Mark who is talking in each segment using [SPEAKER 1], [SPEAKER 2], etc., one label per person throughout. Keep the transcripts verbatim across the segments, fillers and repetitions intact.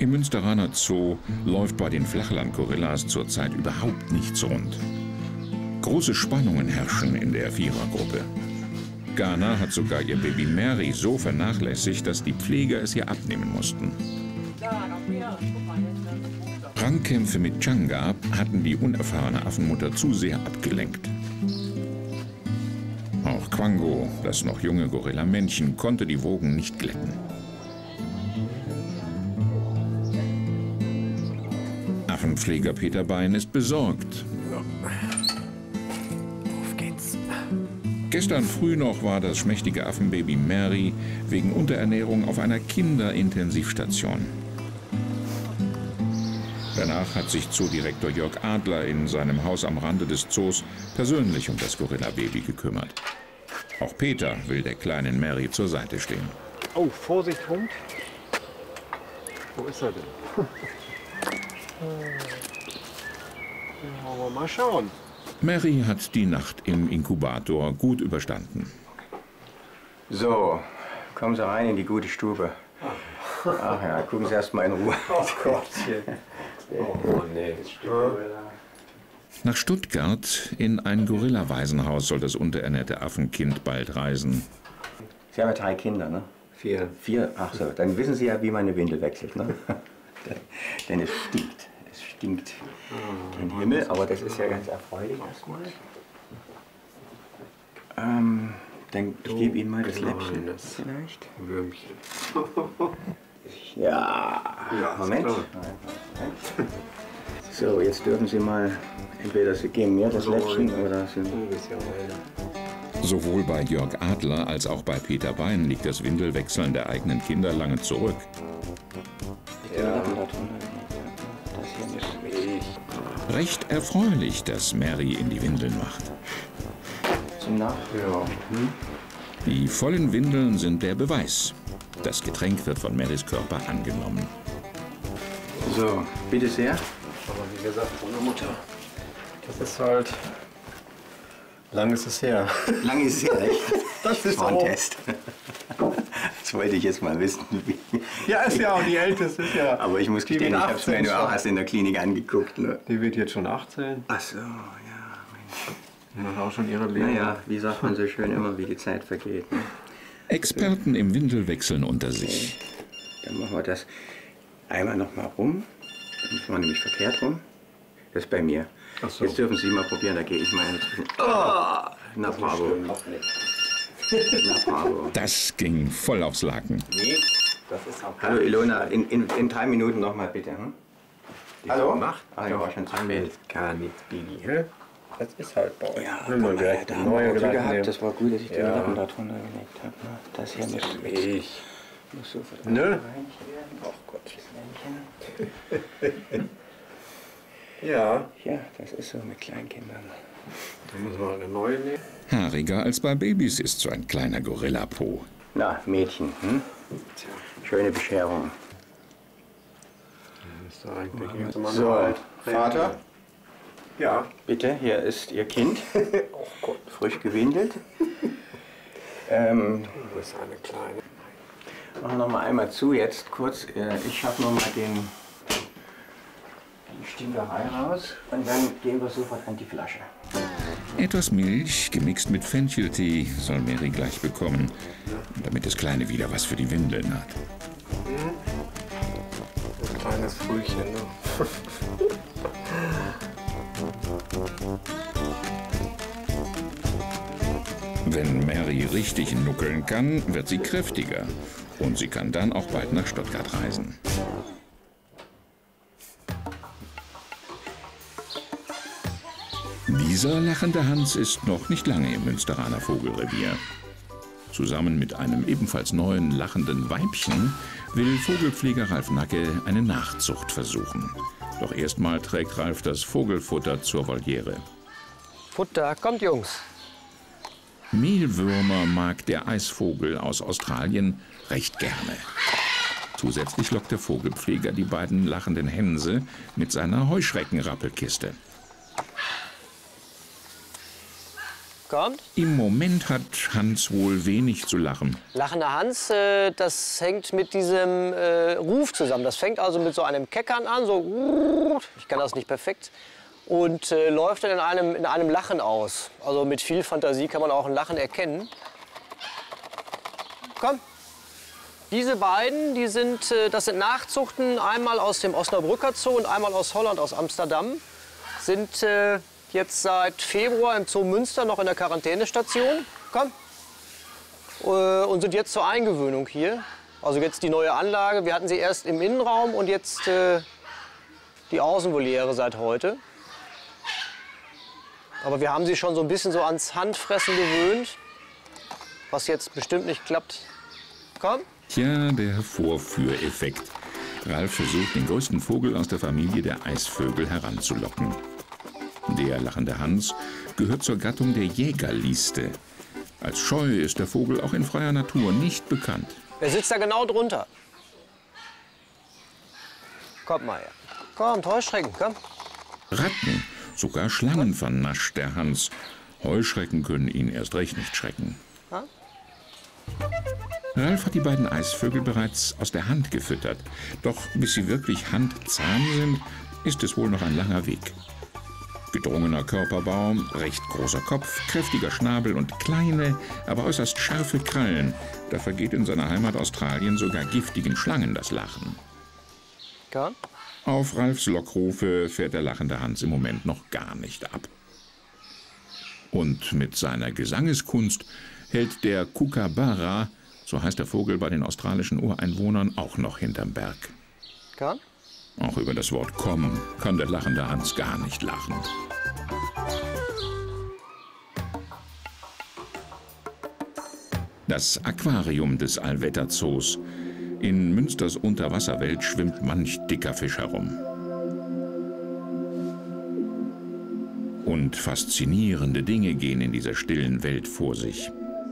[SPEAKER 1] Im Münsteraner Zoo läuft bei den Flachland-Gorillas zurzeit überhaupt nichts rund. Große Spannungen herrschen in der Vierergruppe. Ghana hat sogar ihr Baby Mary so vernachlässigt, dass die Pfleger es ihr abnehmen mussten. Rangkämpfe mit Changa hatten die unerfahrene Affenmutter zu sehr abgelenkt. Auch Quango, das noch junge Gorilla-Männchen, konnte die Wogen nicht glätten. Affenpfleger Peter Bein ist besorgt.
[SPEAKER 2] Auf geht's.
[SPEAKER 1] Gestern früh noch war das schmächtige Affenbaby Mary wegen Unterernährung auf einer Kinderintensivstation. Danach hat sich Zoodirektor Jörg Adler in seinem Haus am Rande des Zoos persönlich um das Gorilla-Baby gekümmert. Auch Peter will der kleinen Mary zur Seite stehen.
[SPEAKER 2] Oh, Vorsicht, Hund. Wo ist er denn? Ja, mal schauen.
[SPEAKER 1] Mary hat die Nacht im Inkubator gut überstanden.
[SPEAKER 3] So, kommen Sie rein in die gute Stube. Ach ja, gucken Sie erst mal in Ruhe.
[SPEAKER 2] Oh Gott. Oh nee.
[SPEAKER 1] Nach Stuttgart in ein Gorilla-Waisenhaus soll das unterernährte Affenkind bald reisen.
[SPEAKER 3] Sie haben ja drei Kinder, ne?
[SPEAKER 2] Vier.
[SPEAKER 3] Vier? Ach so, dann wissen Sie ja, wie man eine Windel wechselt, ne? Denn es stinkt. Es stinkt den Himmel, aber das ist ja ganz erfreulich erstmal. Ähm, dann ich gebe Ihnen mal das Läppchen vielleicht.
[SPEAKER 2] Würmchen.
[SPEAKER 3] Ja,
[SPEAKER 2] Ja,
[SPEAKER 3] Moment.
[SPEAKER 2] klar.
[SPEAKER 3] So, jetzt dürfen Sie mal, entweder Sie geben mir das
[SPEAKER 2] So,
[SPEAKER 3] Läppchen
[SPEAKER 2] ja.
[SPEAKER 3] oder Sie...
[SPEAKER 2] Ein bisschen weiter.
[SPEAKER 1] Sowohl bei Jörg Adler als auch bei Peter Bein liegt das Windelwechseln der eigenen Kinder lange zurück.
[SPEAKER 2] Ja.
[SPEAKER 3] Das hier nicht.
[SPEAKER 1] Recht erfreulich, dass Mary in die Windeln macht.
[SPEAKER 3] Zum Nach...
[SPEAKER 2] Ja. Hm?
[SPEAKER 1] Die vollen Windeln sind der Beweis. Das Getränk wird von Marys Körper angenommen.
[SPEAKER 3] So, bitte sehr.
[SPEAKER 2] Aber wie gesagt, von der Mutter. Das ist halt. Lang ist es her.
[SPEAKER 3] Lange ist es her, echt?
[SPEAKER 2] Das ist
[SPEAKER 3] war ein
[SPEAKER 2] auch-
[SPEAKER 3] Test. Das wollte ich jetzt mal wissen.
[SPEAKER 2] Ja, ist ja auch die älteste. Ist ja.
[SPEAKER 3] Aber ich muss
[SPEAKER 2] Die
[SPEAKER 3] gestehen,
[SPEAKER 2] wird
[SPEAKER 3] ich habe es mir
[SPEAKER 2] achtzehn
[SPEAKER 3] nur auch
[SPEAKER 2] schon.
[SPEAKER 3] erst in der Klinik angeguckt. Ne?
[SPEAKER 2] Die wird jetzt schon achtzehn.
[SPEAKER 3] Ach so, ja, Mensch.
[SPEAKER 2] Die macht auch schon ihre Leben.
[SPEAKER 3] Naja, wie sagt man so schön immer, wie die Zeit vergeht. Ne?
[SPEAKER 1] Experten im Windelwechseln unter sich.
[SPEAKER 3] Dann machen wir das einmal noch mal rum. Dann machen wir nämlich verkehrt rum. Das ist bei mir.
[SPEAKER 2] Ach so.
[SPEAKER 3] Jetzt dürfen Sie mal probieren, da gehe ich mal inzwischen. Oh, na bravo. Na bravo.
[SPEAKER 1] Das ging voll aufs Laken.
[SPEAKER 3] Nee.
[SPEAKER 2] Das ist auch
[SPEAKER 3] Hallo Ilona, in, in, in drei Minuten noch mal bitte. Hm? Hallo?
[SPEAKER 2] Macht
[SPEAKER 3] Ah, ich war schon zu spät.
[SPEAKER 2] gar nichts, Bibi. Hä? Das ist halt bei euch.
[SPEAKER 3] Ja,
[SPEAKER 2] Nimm mal
[SPEAKER 3] komm,
[SPEAKER 2] direkt
[SPEAKER 3] da
[SPEAKER 2] eine
[SPEAKER 3] haben wir
[SPEAKER 2] neue
[SPEAKER 3] Glück
[SPEAKER 2] Glatte
[SPEAKER 3] gehabt.
[SPEAKER 2] nehmen.
[SPEAKER 3] Das war gut, dass ich den
[SPEAKER 2] Ja.
[SPEAKER 3] Lappen da drunter gelegt habe. Ne? Das hier muss,
[SPEAKER 2] Ich.
[SPEAKER 3] muss sofort
[SPEAKER 2] Ne?
[SPEAKER 3] reinigt werden.
[SPEAKER 2] Ach Gott.
[SPEAKER 3] Das Männchen.
[SPEAKER 2] Ja.
[SPEAKER 3] Ja, das ist so mit Kleinkindern.
[SPEAKER 2] Dann müssen wir eine neue nehmen.
[SPEAKER 1] Haariger als bei Babys ist so ein kleiner Gorillapo.
[SPEAKER 3] Na, Mädchen, hm? Schöne Bescherung.
[SPEAKER 2] Ist da eigentlich
[SPEAKER 3] So, Vater,
[SPEAKER 2] Ja.
[SPEAKER 3] bitte, hier ist Ihr Kind. Oh Gott, frisch gewindelt. Ähm,
[SPEAKER 2] Du bist eine kleine.
[SPEAKER 3] machen wir noch mal einmal zu jetzt kurz. Äh, Ich schaffe noch mal den, die Stinkerei raus und dann gehen wir sofort an die Flasche.
[SPEAKER 1] Etwas Milch, gemixt mit Fencheltee, soll Mary gleich bekommen, damit das Kleine wieder was für die Windeln hat.
[SPEAKER 2] Ein kleines Frühchen, ne?
[SPEAKER 1] Wenn Mary richtig nuckeln kann, wird sie kräftiger. Und sie kann dann auch bald nach Stuttgart reisen. Dieser lachende Hans ist noch nicht lange im Münsteraner Vogelrevier. Zusammen mit einem ebenfalls neuen lachenden Weibchen will Vogelpfleger Ralf Nacke eine Nachzucht versuchen. Doch erstmal trägt Ralf das Vogelfutter zur Voliere.
[SPEAKER 4] Futter, kommt Jungs.
[SPEAKER 1] Mehlwürmer mag der Eisvogel aus Australien recht gerne. Zusätzlich lockt der Vogelpfleger die beiden lachenden Hänse mit seiner Heuschreckenrappelkiste.
[SPEAKER 4] Kommt.
[SPEAKER 1] Im Moment hat Hans wohl wenig zu lachen.
[SPEAKER 4] Lachender Hans, äh, das hängt mit diesem äh, Ruf zusammen. Das fängt also mit so einem Keckern an, so, ich kann das nicht perfekt, und äh, läuft dann in einem, in einem Lachen aus. Also mit viel Fantasie kann man auch ein Lachen erkennen. Komm. Diese beiden, die sind, äh, das sind Nachzuchten, einmal aus dem Osnabrücker Zoo und einmal aus Holland, aus Amsterdam. Sind äh, jetzt seit Februar im Zoo Münster noch in der Quarantänestation. Komm. Äh, und sind jetzt zur Eingewöhnung hier. Also jetzt die neue Anlage. Wir hatten sie erst im Innenraum und jetzt äh, die Außenvoliere seit heute. Aber wir haben sie schon so ein bisschen so ans Handfressen gewöhnt, was jetzt bestimmt nicht klappt. Komm.
[SPEAKER 1] Tja, der Vorführeffekt. Ralf versucht, den größten Vogel aus der Familie der Eisvögel heranzulocken. Der lachende Hans gehört zur Gattung der Jägerlieste. Als scheu ist der Vogel auch in freier Natur nicht bekannt.
[SPEAKER 4] Er sitzt da genau drunter. Kommt mal her. Kommt, Heuschrecken, komm.
[SPEAKER 1] Ratten, sogar Schlangen vernascht der Hans. Heuschrecken können ihn erst recht nicht schrecken.
[SPEAKER 4] Ha?
[SPEAKER 1] Ralf hat die beiden Eisvögel bereits aus der Hand gefüttert. Doch bis sie wirklich handzahm sind, ist es wohl noch ein langer Weg. Gedrungener Körperbau, recht großer Kopf, kräftiger Schnabel und kleine, aber äußerst scharfe Krallen. Da vergeht in seiner Heimat Australien sogar giftigen Schlangen das Lachen.
[SPEAKER 4] Komm.
[SPEAKER 1] Auf Ralfs Lockrufe fährt der lachende Hans im Moment noch gar nicht ab. Und mit seiner Gesangeskunst hält der Kookaburra, so heißt der Vogel bei den australischen Ureinwohnern, auch noch hinterm Berg.
[SPEAKER 4] Komm.
[SPEAKER 1] Auch über das Wort komm kann der lachende Hans gar nicht lachen. Das Aquarium des Allwetterzoos. In Münsters Unterwasserwelt schwimmt manch dicker Fisch herum. Und faszinierende Dinge gehen in dieser stillen Welt vor sich.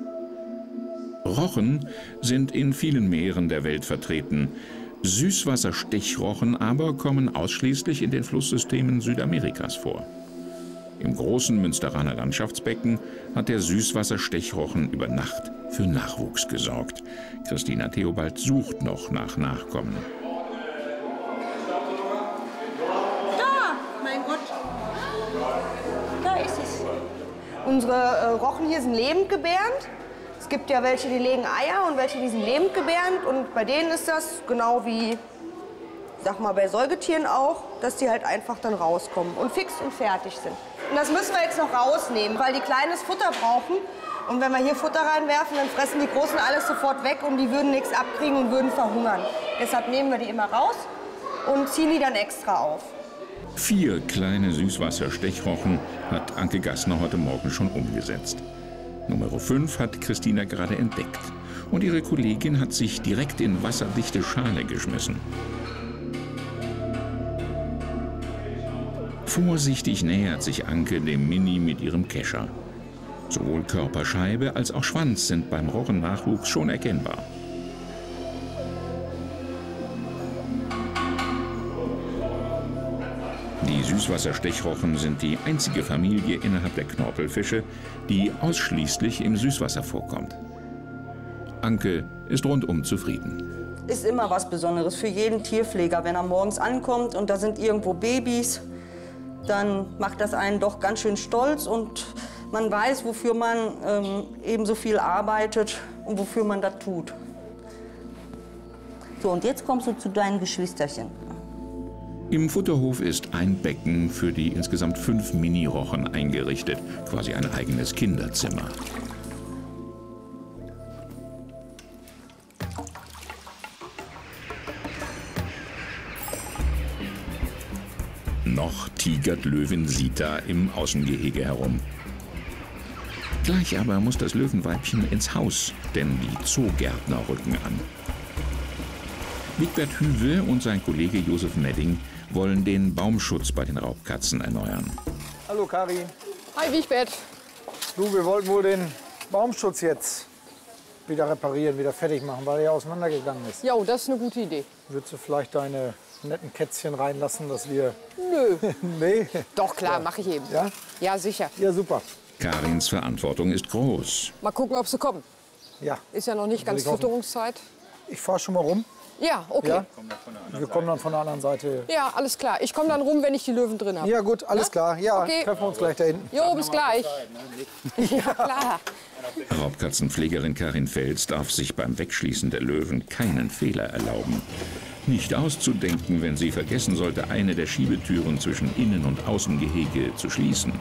[SPEAKER 1] Rochen sind in vielen Meeren der Welt vertreten. Süßwasserstechrochen aber kommen ausschließlich in den Flusssystemen Südamerikas vor. Im großen Münsteraner Landschaftsbecken hat der Süßwasserstechrochen über Nacht für Nachwuchs gesorgt. Christina Theobald sucht noch nach Nachkommen.
[SPEAKER 5] Da, mein Gott. Da ist es. Unsere äh, Rochen hier sind lebendgebärend. Es gibt ja welche, die legen Eier und welche, die sind lebendgebärend. Und bei denen ist das genau wie, sag mal, bei Säugetieren auch, dass die halt einfach dann rauskommen und fix und fertig sind. Und das müssen wir jetzt noch rausnehmen, weil die kleines Futter brauchen. Und wenn wir hier Futter reinwerfen, dann fressen die Großen alles sofort weg und die würden nichts abkriegen und würden verhungern. Deshalb nehmen wir die immer raus und ziehen die dann extra auf.
[SPEAKER 1] Vier kleine Süßwasserstechrochen hat Anke Gassner heute Morgen schon umgesetzt. Nummer fünf hat Christina gerade entdeckt. Und ihre Kollegin hat sich direkt in wasserdichte Schale geschmissen. Vorsichtig nähert sich Anke dem Mini mit ihrem Kescher. Sowohl Körperscheibe als auch Schwanz sind beim Rochennachwuchs schon erkennbar. Die Süßwasserstechrochen sind die einzige Familie innerhalb der Knorpelfische, die ausschließlich im Süßwasser vorkommt. Anke ist rundum zufrieden.
[SPEAKER 6] Ist immer was Besonderes für jeden Tierpfleger, wenn er morgens ankommt und da sind irgendwo Babys, dann macht das einen doch ganz schön stolz und man weiß, wofür man ähm, eben so viel arbeitet und wofür man das tut.
[SPEAKER 7] So, und jetzt kommst du zu deinen Geschwisterchen.
[SPEAKER 1] Im Futterhof ist ein Becken für die insgesamt fünf Mini-Rochen eingerichtet, quasi ein eigenes Kinderzimmer. Noch tigert Löwin Sita im Außengehege herum. Gleich aber muss das Löwenweibchen ins Haus, denn die Zoogärtner rücken an. Wigbert Hüwe und sein Kollege Josef Medding wollen den Baumschutz bei den Raubkatzen erneuern.
[SPEAKER 2] Hallo Karin.
[SPEAKER 8] Hi Wigbert.
[SPEAKER 2] Du, wir wollten wohl den Baumschutz jetzt wieder reparieren, wieder fertig machen, weil er ja auseinandergegangen ist.
[SPEAKER 8] Jo, das ist eine gute Idee.
[SPEAKER 2] Würdest du vielleicht deine netten Kätzchen reinlassen, dass wir...
[SPEAKER 8] Nö.
[SPEAKER 2] Nee?
[SPEAKER 8] Doch, klar,
[SPEAKER 2] Ja.
[SPEAKER 8] mache ich eben.
[SPEAKER 2] Ja?
[SPEAKER 8] Ja, sicher.
[SPEAKER 2] Ja, super.
[SPEAKER 1] Karins Verantwortung ist groß.
[SPEAKER 8] Mal gucken, ob sie kommen.
[SPEAKER 2] Ja.
[SPEAKER 8] Ist ja noch nicht ganz
[SPEAKER 2] ich hoffen.
[SPEAKER 8] Fütterungszeit.
[SPEAKER 2] Ich fahre schon mal rum.
[SPEAKER 8] Ja, okay.
[SPEAKER 2] Ja?
[SPEAKER 8] Ja,
[SPEAKER 2] Wir kommen dann von der anderen Seite.
[SPEAKER 8] alles klar. Ich komme dann rum, wenn ich die Löwen drin habe.
[SPEAKER 2] Ja, gut, alles klar. Ja,
[SPEAKER 8] Okay.
[SPEAKER 2] treffen wir uns gleich da hinten.
[SPEAKER 8] Jo, bis gleich. Ja, klar.
[SPEAKER 1] Raubkatzenpflegerin Karin Fels darf sich beim Wegschließen der Löwen keinen Fehler erlauben. Nicht auszudenken, wenn sie vergessen sollte, eine der Schiebetüren zwischen Innen- und Außengehege zu schließen.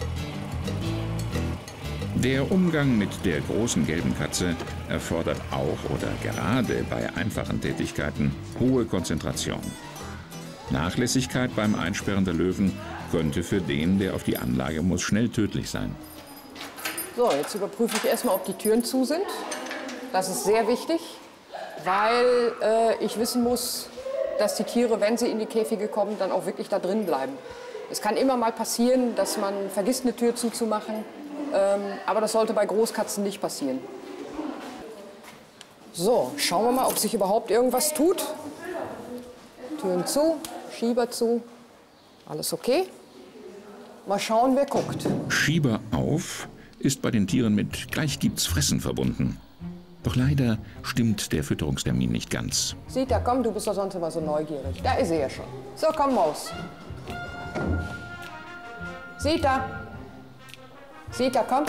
[SPEAKER 1] Der Umgang mit der großen gelben Katze erfordert auch oder gerade bei einfachen Tätigkeiten hohe Konzentration. Nachlässigkeit beim Einsperren der Löwen könnte für den, der auf die Anlage muss, schnell tödlich sein.
[SPEAKER 8] So, jetzt überprüfe ich erstmal, ob die Türen zu sind. Das ist sehr wichtig, weil äh, ich wissen muss, dass die Tiere, wenn sie in die Käfige kommen, dann auch wirklich da drin bleiben. Es kann immer mal passieren, dass man vergisst, eine Tür zuzumachen. Ähm, aber das sollte bei Großkatzen nicht passieren. So, schauen wir mal, ob sich überhaupt irgendwas tut. Türen zu, Schieber zu. Alles okay. Mal schauen, wer guckt.
[SPEAKER 1] Schieber auf ist bei den Tieren mit gleich gibt's Fressen verbunden. Doch leider stimmt der Fütterungstermin nicht ganz.
[SPEAKER 8] Sita, komm, du bist doch sonst immer so neugierig. Da ist sie ja schon. So, komm, Maus. Sita. Sita, komm.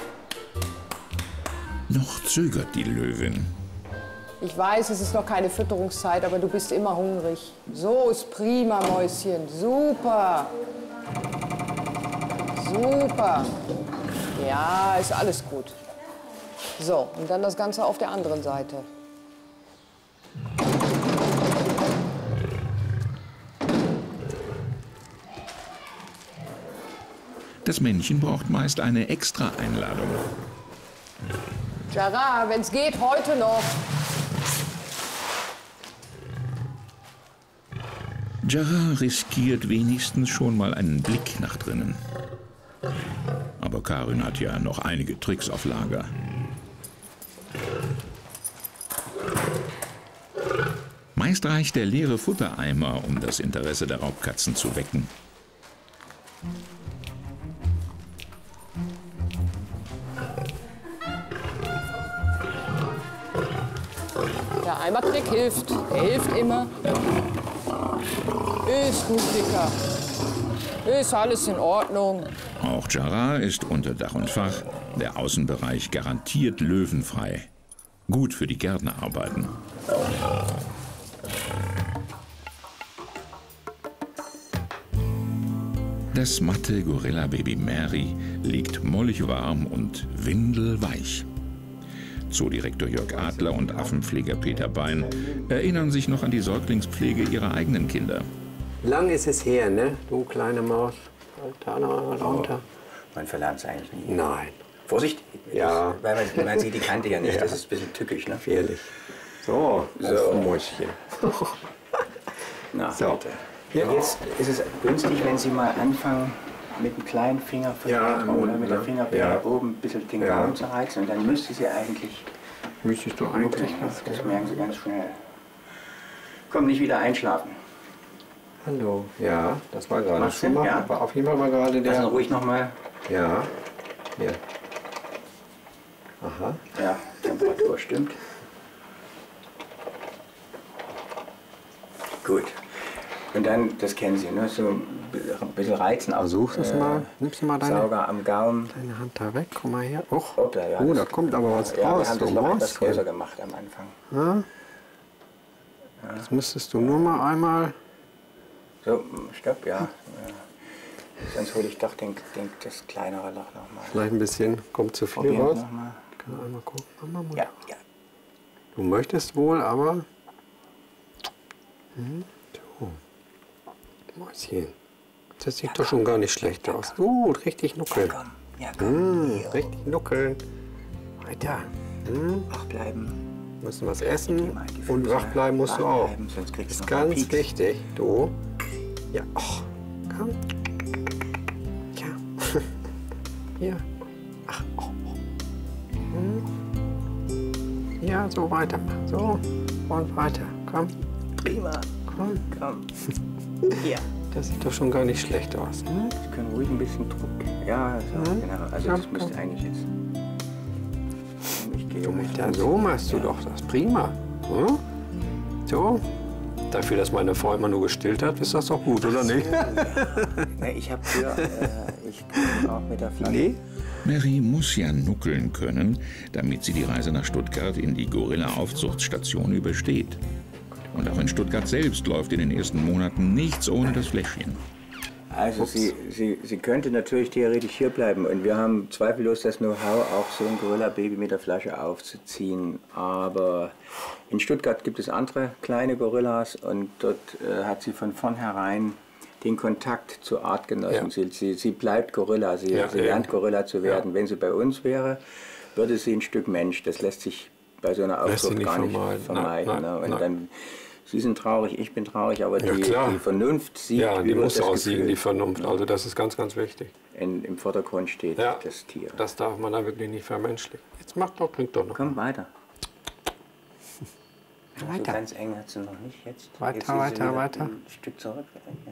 [SPEAKER 1] Noch zögert die Löwin.
[SPEAKER 8] Ich weiß, es ist noch keine Fütterungszeit, aber du bist immer hungrig. So ist prima, Mäuschen. Super. Super. Ja, ist alles gut. So, und dann das Ganze auf der anderen Seite.
[SPEAKER 1] Das Männchen braucht meist eine Extra-Einladung.
[SPEAKER 8] Jara, wenn's geht, heute noch.
[SPEAKER 1] Jara riskiert wenigstens schon mal einen Blick nach drinnen. Aber Karin hat ja noch einige Tricks auf Lager. Meist reicht der leere Futtereimer, um das Interesse der Raubkatzen zu wecken.
[SPEAKER 8] Der Eimertrick hilft. Der hilft immer. Ist gut, Dicker. Ist alles in Ordnung.
[SPEAKER 1] Auch Jara ist unter Dach und Fach. Der Außenbereich garantiert löwenfrei. Gut für die Gärtnerarbeiten. Das matte Gorilla-Baby Mary liegt mollig warm und windelweich. Zoodirektor Jörg Adler und Affenpfleger Peter Bein erinnern sich noch an die Säuglingspflege ihrer eigenen Kinder.
[SPEAKER 9] Lang ist es her, ne? Du kleine Maus. Da runter.
[SPEAKER 3] Man verlernt es eigentlich nie.
[SPEAKER 9] Nein.
[SPEAKER 3] Vorsicht!
[SPEAKER 9] Ja.
[SPEAKER 3] Weil man, man sieht die Kante ja nicht,
[SPEAKER 9] Ja.
[SPEAKER 3] das ist ein bisschen tückisch, ne?
[SPEAKER 9] Ehrlich. So, so. Mäuschen.
[SPEAKER 3] Na,
[SPEAKER 9] So.
[SPEAKER 3] bitte. Ja. Jetzt ist es günstig, wenn Sie mal anfangen, mit dem kleinen Finger
[SPEAKER 9] Ja, im
[SPEAKER 3] oder
[SPEAKER 9] Mund,
[SPEAKER 3] mit der
[SPEAKER 9] ne?
[SPEAKER 3] Fingerkuppe
[SPEAKER 9] Ja.
[SPEAKER 3] oben ein bisschen den
[SPEAKER 9] Ja.
[SPEAKER 3] Gaumen zu reizen und dann müsste sie eigentlich,
[SPEAKER 9] Müsstest du eigentlich was
[SPEAKER 3] das merken Sie ganz schnell. Komm, nicht wieder einschlafen.
[SPEAKER 9] Hallo. Ja, das war gerade
[SPEAKER 3] Machst du?
[SPEAKER 9] schon mal.
[SPEAKER 3] Ja.
[SPEAKER 9] Aber auf jeden Fall war gerade
[SPEAKER 3] Lass ihn
[SPEAKER 9] der.
[SPEAKER 3] ruhig nochmal.
[SPEAKER 9] Ja. Hier. Aha.
[SPEAKER 3] Ja, Temperatur stimmt. Gut. Und dann, das kennen Sie, ne? So ein bisschen reizen.
[SPEAKER 9] Versuch es mal. Nimmst du mal deine,
[SPEAKER 3] Sauger am Gaumen.
[SPEAKER 9] deine Hand da weg. Komm mal her. Och.
[SPEAKER 3] Hoppla, ja,
[SPEAKER 9] Oh,
[SPEAKER 3] das-
[SPEAKER 9] da kommt aber was
[SPEAKER 3] Ja,
[SPEAKER 9] raus.
[SPEAKER 3] wir haben das
[SPEAKER 9] Du
[SPEAKER 3] Loch
[SPEAKER 9] Maus.
[SPEAKER 3] etwas größer gemacht am Anfang.
[SPEAKER 9] Ja. Das müsstest du nur mal einmal.
[SPEAKER 3] So, stopp, ja. ja. Sonst hole ich doch den, den, das kleinere Loch nochmal.
[SPEAKER 9] Vielleicht ein bisschen. Kommt zu viel
[SPEAKER 3] Probieren
[SPEAKER 9] raus.
[SPEAKER 3] noch mal.
[SPEAKER 9] Kann einmal gucken. Mama, Mama.
[SPEAKER 3] Ja, ja.
[SPEAKER 9] Du möchtest wohl, aber. Hm, so. Mäuschen. Das sieht doch schon gar nicht schlecht aus. Uh, richtig nuckeln.
[SPEAKER 3] Komm, ja, komm.
[SPEAKER 9] Hm, richtig nuckeln. Weiter. Hm,
[SPEAKER 3] Wach bleiben.
[SPEAKER 9] müssen was essen.
[SPEAKER 3] mal die
[SPEAKER 9] Und
[SPEAKER 3] Füße
[SPEAKER 9] wach bleiben musst du
[SPEAKER 3] wach
[SPEAKER 9] auch.
[SPEAKER 3] bleiben, sonst kriegst
[SPEAKER 9] Das
[SPEAKER 3] du
[SPEAKER 9] ist
[SPEAKER 3] noch einen
[SPEAKER 9] ganz
[SPEAKER 3] Pieks.
[SPEAKER 9] wichtig. Du. Ja, ach, komm. Ja. Hier. Ach, oh, oh. Hm. Ja, so weitermachen. So. Und weiter. Komm.
[SPEAKER 3] Prima.
[SPEAKER 9] Komm.
[SPEAKER 3] Komm. Ja.
[SPEAKER 9] Das sieht doch schon gar nicht schlecht aus. Ne?
[SPEAKER 3] Sie können ruhig ein bisschen Druck. Ja, so,
[SPEAKER 9] Hm?
[SPEAKER 3] genau. Also
[SPEAKER 9] Ja,
[SPEAKER 3] das müsste
[SPEAKER 9] komm.
[SPEAKER 3] eigentlich jetzt. Ich gehe um
[SPEAKER 9] Ja, so machst du
[SPEAKER 3] ja.
[SPEAKER 9] doch das. Prima. Hm? So. Dafür, dass meine Frau immer nur gestillt hat, ist das doch gut, oder nicht?
[SPEAKER 3] Nee, ich habe früher, äh, ich kann auch mit der Flasche.
[SPEAKER 9] Nee.
[SPEAKER 1] Mary muss ja nuckeln können, damit sie die Reise nach Stuttgart in die Gorilla-Aufzuchtstation übersteht. Und auch in Stuttgart selbst läuft in den ersten Monaten nichts ohne das Fläschchen.
[SPEAKER 3] Also sie, sie, sie könnte natürlich theoretisch hier bleiben und wir haben zweifellos das Know-how, auch so ein Gorilla-Baby mit der Flasche aufzuziehen. Aber in Stuttgart gibt es andere kleine Gorillas und dort äh, hat sie von vornherein den Kontakt zu Artgenossen.
[SPEAKER 9] Ja.
[SPEAKER 3] Sie, sie, sie bleibt Gorilla, sie,
[SPEAKER 9] Ja,
[SPEAKER 3] sie
[SPEAKER 9] eben.
[SPEAKER 3] lernt Gorilla zu werden.
[SPEAKER 9] Ja.
[SPEAKER 3] Wenn sie bei uns wäre, würde sie ein Stück Mensch. Das lässt sich bei so einer
[SPEAKER 9] Lässt sich
[SPEAKER 3] Aufzucht
[SPEAKER 9] nicht
[SPEAKER 3] gar nicht
[SPEAKER 9] vermeiden.
[SPEAKER 3] vermeiden.
[SPEAKER 9] Nein, nein,
[SPEAKER 3] ne? Und
[SPEAKER 9] nein.
[SPEAKER 3] dann, Sie sind traurig, ich bin traurig, aber
[SPEAKER 9] Ja,
[SPEAKER 3] die,
[SPEAKER 9] klar.
[SPEAKER 3] die Vernunft siegt
[SPEAKER 9] Ja, die
[SPEAKER 3] über
[SPEAKER 9] muss
[SPEAKER 3] das
[SPEAKER 9] aussiegen,
[SPEAKER 3] Gefühl.
[SPEAKER 9] die Vernunft. Also das ist ganz, ganz wichtig.
[SPEAKER 3] In, Im Vordergrund steht
[SPEAKER 9] Ja,
[SPEAKER 3] das Tier.
[SPEAKER 9] das darf man da wirklich nicht vermenschlichen. Jetzt mach doch, trink doch noch.
[SPEAKER 3] Komm weiter. So
[SPEAKER 9] Weiter.
[SPEAKER 3] ganz eng hat sie noch nicht jetzt.
[SPEAKER 9] Weiter,
[SPEAKER 3] jetzt ist sie
[SPEAKER 9] weiter,
[SPEAKER 3] wieder
[SPEAKER 9] weiter.
[SPEAKER 3] Ein Stück zurück. Ja.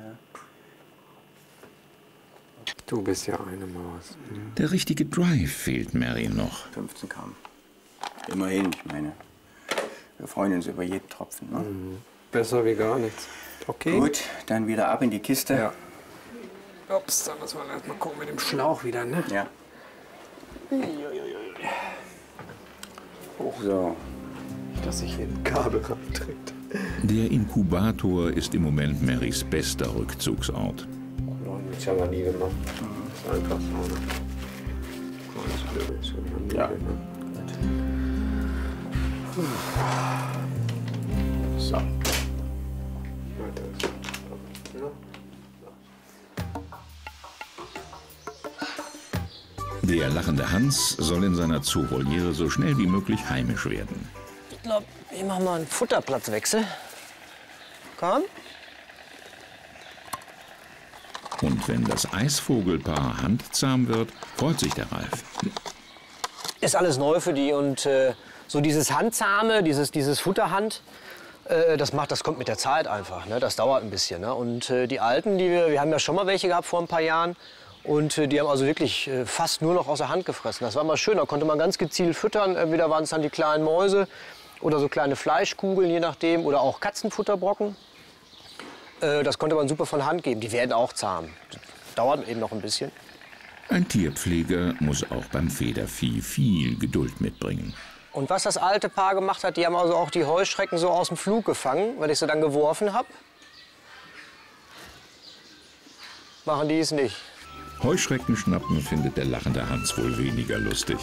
[SPEAKER 9] Du bist ja eine Maus.
[SPEAKER 1] Der richtige Drive fehlt Mary noch.
[SPEAKER 3] fünfzehn Gramm. Immerhin, ich meine. Wir freuen uns über jeden Tropfen. Ne?
[SPEAKER 9] Mhm. Besser wie gar nichts. Okay.
[SPEAKER 3] Gut, dann wieder ab in die Kiste.
[SPEAKER 9] Ja. Ups, da muss man erst mal gucken mit dem Schlauch wieder, ne?
[SPEAKER 3] Ja. So.
[SPEAKER 9] Nicht, dass sich hier ein Kabel reintritt.
[SPEAKER 1] Der Inkubator ist im Moment Marys bester Rückzugsort.
[SPEAKER 9] Das haben wir nie gemacht. Das ist einfach so. Ne? Ganz blöd, das haben wir nie
[SPEAKER 3] Ja.
[SPEAKER 9] gemacht.
[SPEAKER 3] So.
[SPEAKER 9] Weiter ist ja.
[SPEAKER 1] Der lachende Hans soll in seiner Zoovoliere so schnell wie möglich heimisch werden.
[SPEAKER 4] Ich glaube, ich mache mal einen Futterplatzwechsel. Komm.
[SPEAKER 1] Und wenn das Eisvogelpaar handzahm wird, freut sich der Ralf.
[SPEAKER 4] Ist alles neu für die und äh, so dieses Handzahme, dieses, dieses Futterhand, äh, das macht, das kommt mit der Zeit einfach. Ne? Das dauert ein bisschen. Ne? Und äh, die Alten, die wir, wir haben ja schon mal welche gehabt vor ein paar Jahren. Und äh, die haben also wirklich äh, fast nur noch aus der Hand gefressen. Das war mal schön, da konnte man ganz gezielt füttern. Entweder waren es dann die kleinen Mäuse oder so kleine Fleischkugeln, je nachdem. Oder auch Katzenfutterbrocken. Äh, das konnte man super von Hand geben. Die werden auch zahm. Dauert eben noch ein bisschen.
[SPEAKER 1] Ein Tierpfleger muss auch beim Federvieh viel Geduld mitbringen.
[SPEAKER 4] Und was das alte Paar gemacht hat, die haben also auch die Heuschrecken so aus dem Flug gefangen, weil ich sie dann geworfen habe. Machen die es nicht.
[SPEAKER 1] Heuschrecken schnappen findet der lachende Hans wohl weniger lustig.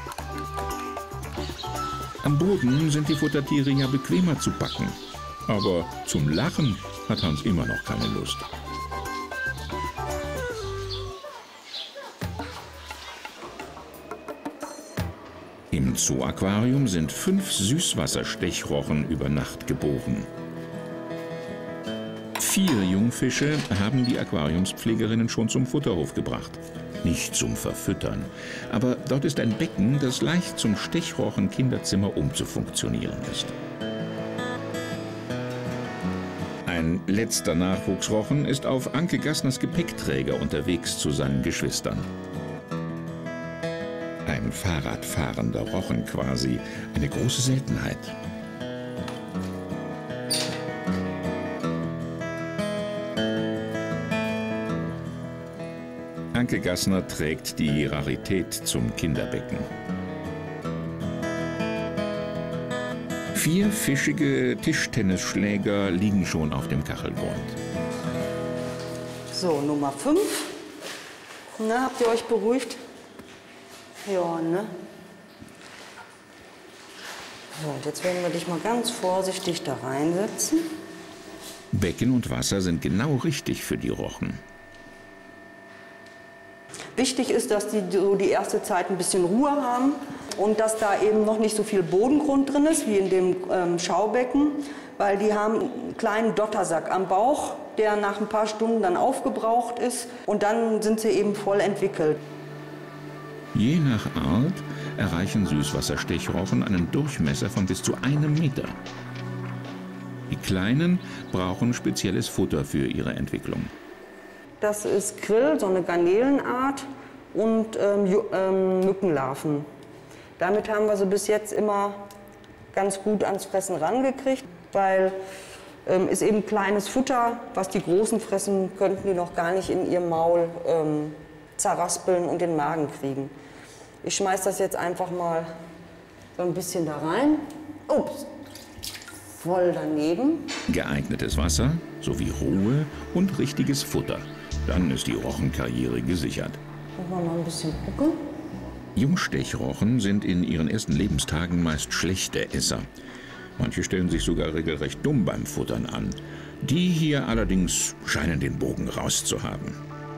[SPEAKER 1] Am Boden sind die Futtertiere ja bequemer zu packen. Aber zum Lachen hat Hans immer noch keine Lust. Im Zoo-Aquarium sind fünf Süßwasserstechrochen über Nacht geboren. Vier Jungfische haben die Aquariumspflegerinnen schon zum Futterhof gebracht. Nicht zum Verfüttern, aber dort ist ein Becken, das leicht zum Stechrochen-Kinderzimmer umzufunktionieren ist. Ein letzter Nachwuchsrochen ist auf Anke Gassners Gepäckträger unterwegs zu seinen Geschwistern. Ein Fahrradfahrender Rochen quasi, eine große Seltenheit. Anke Gassner trägt die Rarität zum Kinderbecken. Vier fischige Tischtennisschläger liegen schon auf dem Kachelgrund.
[SPEAKER 6] So, Nummer fünf. Na, habt ihr euch beruhigt? Ja, ne? So, und jetzt werden wir dich mal ganz vorsichtig da reinsetzen.
[SPEAKER 1] Becken und Wasser sind genau richtig für die Rochen.
[SPEAKER 6] Wichtig ist, dass die so die erste Zeit ein bisschen Ruhe haben und dass da eben noch nicht so viel Bodengrund drin ist wie in dem ähm, Schaubecken, weil die haben einen kleinen Dottersack am Bauch, der nach ein paar Stunden dann aufgebraucht ist und dann sind sie eben voll entwickelt.
[SPEAKER 1] Je nach Art erreichen Süßwasserstechrochen einen Durchmesser von bis zu einem Meter. Die Kleinen brauchen spezielles Futter für ihre Entwicklung.
[SPEAKER 6] Das ist Krill, so eine Garnelenart, und ähm, Ju- ähm, Mückenlarven. Damit haben wir sie bis jetzt immer ganz gut ans Fressen rangekriegt, weil ähm, ist eben kleines Futter, was die Großen fressen, könnten die noch gar nicht in ihrem Maul ähm, zerraspeln und den Magen kriegen. Ich schmeiß das jetzt einfach mal so ein bisschen da rein. Ups, voll daneben.
[SPEAKER 1] Geeignetes Wasser sowie Ruhe und richtiges Futter. Dann ist die Rochenkarriere gesichert.
[SPEAKER 6] Machen wir noch ein bisschen gucken.
[SPEAKER 1] Jungstechrochen sind in ihren ersten Lebenstagen meist schlechte Esser. Manche stellen sich sogar regelrecht dumm beim Futtern an. Die hier allerdings scheinen den Bogen rauszuhaben.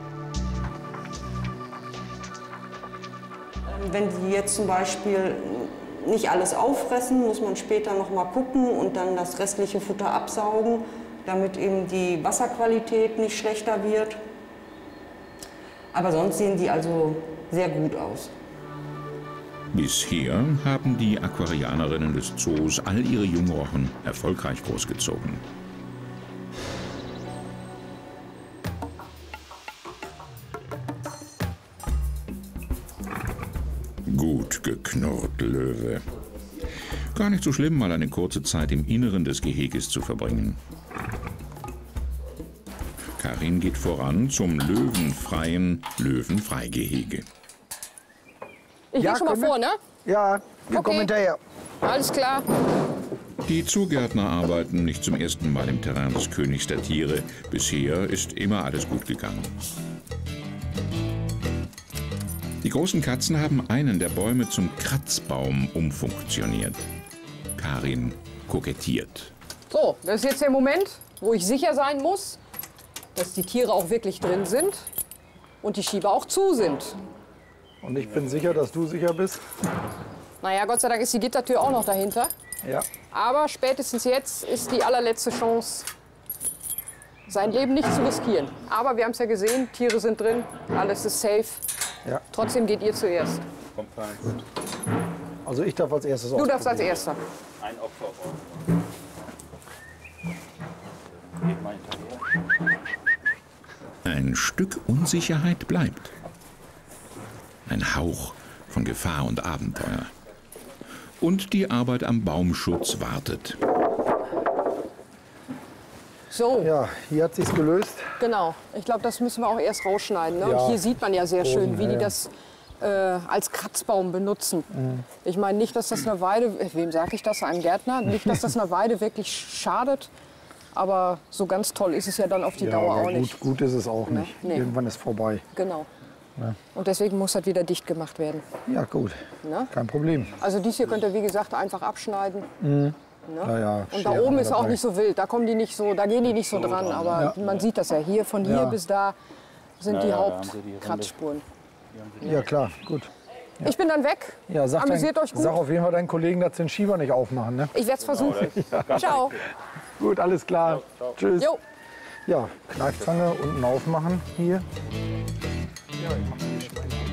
[SPEAKER 6] Wenn die jetzt zum Beispiel nicht alles auffressen, muss man später noch mal gucken und dann das restliche Futter absaugen, damit eben die Wasserqualität nicht schlechter wird. Aber sonst sehen die also sehr gut aus.
[SPEAKER 1] Bisher haben die Aquarianerinnen des Zoos all ihre Jungrochen erfolgreich großgezogen. Gut geknurrt, Löwe. Gar nicht so schlimm, mal eine kurze Zeit im Inneren des Geheges zu verbringen. Karin geht voran zum löwenfreien Löwenfreigehege.
[SPEAKER 8] Ich
[SPEAKER 2] Ja,
[SPEAKER 8] gehe schon mal
[SPEAKER 2] können wir-
[SPEAKER 8] vor, ne?
[SPEAKER 2] Ja, wir
[SPEAKER 8] Okay.
[SPEAKER 2] kommen hinterher.
[SPEAKER 8] Alles klar.
[SPEAKER 1] Die Zugärtner arbeiten nicht zum ersten Mal im Terrain des Königs der Tiere. Bisher ist immer alles gut gegangen. Die großen Katzen haben einen der Bäume zum Kratzbaum umfunktioniert. Karin kokettiert.
[SPEAKER 8] So, das ist jetzt der Moment, wo ich sicher sein muss, dass die Tiere auch wirklich drin sind und die Schieber auch zu sind.
[SPEAKER 2] Und ich bin sicher, dass du sicher bist.
[SPEAKER 8] Naja, Gott sei Dank ist die Gittertür auch noch dahinter.
[SPEAKER 2] Ja.
[SPEAKER 8] Aber spätestens jetzt ist die allerletzte Chance, sein Leben nicht zu riskieren. Aber wir haben es ja gesehen, Tiere sind drin, alles ist safe.
[SPEAKER 2] Ja.
[SPEAKER 8] Trotzdem geht ihr zuerst.
[SPEAKER 2] Also ich darf als erstes
[SPEAKER 8] Du darfst als
[SPEAKER 2] ausprobieren.
[SPEAKER 8] Erster.
[SPEAKER 10] Ein Opfer.
[SPEAKER 1] Ein Stück Unsicherheit bleibt. Ein Hauch von Gefahr und Abenteuer. Und die Arbeit am Baumschutz wartet.
[SPEAKER 8] So,
[SPEAKER 2] Ja, hier hat sich's gelöst.
[SPEAKER 8] genau. Ich glaube, das müssen wir auch erst rausschneiden. Ne?
[SPEAKER 2] Ja.
[SPEAKER 8] Und hier sieht man ja sehr schön,
[SPEAKER 2] Rosen,
[SPEAKER 8] wie
[SPEAKER 2] ja,
[SPEAKER 8] die
[SPEAKER 2] ja.
[SPEAKER 8] das äh, als Kratzbaum benutzen. Ich meine nicht, dass das eine Weide, äh, wem sage ich das, einem Gärtner, nicht, dass das einer Weide wirklich schadet. Aber so ganz toll ist es ja dann auf die
[SPEAKER 2] Ja,
[SPEAKER 8] Dauer
[SPEAKER 2] aber
[SPEAKER 8] auch
[SPEAKER 2] gut,
[SPEAKER 8] nicht.
[SPEAKER 2] gut ist es auch
[SPEAKER 8] Ne?
[SPEAKER 2] nicht.
[SPEAKER 8] Nee.
[SPEAKER 2] Irgendwann ist vorbei.
[SPEAKER 8] Genau. Und deswegen muss das wieder dicht gemacht werden.
[SPEAKER 2] Ja, gut.
[SPEAKER 8] Ne?
[SPEAKER 2] Kein Problem.
[SPEAKER 8] Also dies hier könnt ihr, wie gesagt, einfach abschneiden. Ne?
[SPEAKER 2] Ja, ja,
[SPEAKER 8] Und da
[SPEAKER 2] Schere
[SPEAKER 8] oben
[SPEAKER 2] haben wir
[SPEAKER 8] ist auch
[SPEAKER 2] dabei.
[SPEAKER 8] nicht so wild. Da kommen die nicht so, da gehen die nicht so dran. Aber man sieht das ja hier, von hier
[SPEAKER 2] Ja.
[SPEAKER 8] bis da sind die
[SPEAKER 10] ja, da haben sie die Rinde.
[SPEAKER 8] Hauptkratzspuren.
[SPEAKER 2] Ja, klar, gut.
[SPEAKER 8] Ich bin dann weg.
[SPEAKER 2] Ja, sag,
[SPEAKER 8] Amüsiert
[SPEAKER 2] dein,
[SPEAKER 8] euch gut.
[SPEAKER 2] sag auf jeden Fall deinen Kollegen, dass sie den Schieber nicht aufmachen. Ne?
[SPEAKER 8] Ich werde es versuchen. Ciao.
[SPEAKER 2] Gut, alles klar. Tschüss.
[SPEAKER 8] Jo.
[SPEAKER 2] Ja, Kneifzange unten aufmachen hier. Ja, ich mach hier schon mal